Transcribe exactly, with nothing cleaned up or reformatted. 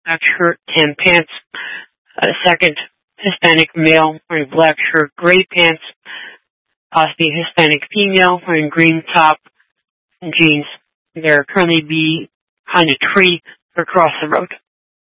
black shirt, tan pants. A second Hispanic male wearing black shirt, gray pants. Possibly a Hispanic female wearing green top and jeans. They're currently behind a tree across the road.